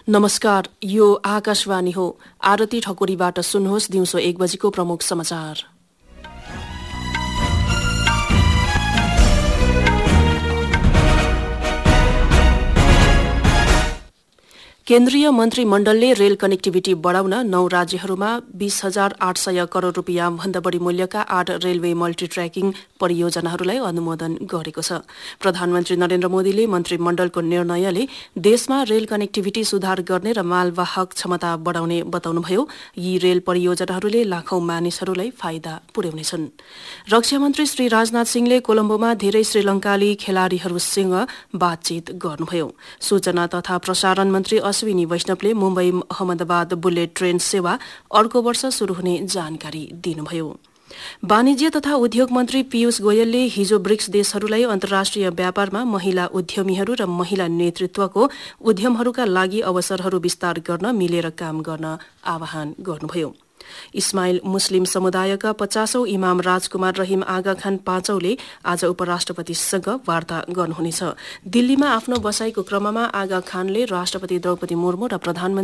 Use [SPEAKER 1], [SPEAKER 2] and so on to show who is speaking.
[SPEAKER 1] नमस्कार, यो आकाशवाणी हो। आरती ठकुरीबाट सुन्नुहोस् दिउँसो 1 बजेको प्रमुख समाचार। केन्द्रीय मन्त्रीमण्डलले रेल कनेक्टिभिटी बढाउन 9 राज्यहरूमा 20,800 करोड़ रुपियाँ भन्दा बढी मूल्यका 8 रेलवे मल्टिट्र्याकिङ परियोजनाहरूलाई अनुमोदन गरेको छ। प्रधानमन्त्री नरेन्द्र मोदीले मन्त्रीमण्डलको निर्णयले देशमा रेल कनेक्टिभिटी सुधार गर्ने र मालवाहक क्षमता बढाउने बताउनुभयो। यी रेल परियोजनाहरूले लाखौं मानिसहरूलाई फाइदा पुर्याउनेछन्। रक्षा मन्त्री श्री राजनाथ सिंहले कोलम्बोमा धेरै श्रीलंकाली खेलाड़ीहरूसँग बातचीत गर्नुभयो। सूचना तथा प्रसारण मन्त्री अश्विनी वैष्णवले मुम्बई अहमदाबाद बुलेट ट्रेन सेवा अर्को वर्ष शुरू हुने जानकारी दिनुभयो। वाणिज्य तथा उद्योग मन्त्री पीयूष गोयलले हिजो ब्रिक्स देशहरूलाई अन्तर्राष्ट्रिय व्यापारमा महिला उद्यमीहरू र महिला नेतृत्वको उद्यमहरूका लागि अवसरहरू विस्तार गर्न मिलेर काम गर्न आह्वान गर्नुभयो। इस्माइल मुस्लिम समुदायका 50औं इमाम राजकुमार रहीम आगा खान पाँचौंले आज उपराष्ट्रपतिसँग वार्ता गर्नुहुनेछ। दिल्लीमा आफ्नो बसाईको क्रममा आगा खानले राष्ट्रपति द्रौपदी मुर्मू र प्रधानमन्त्री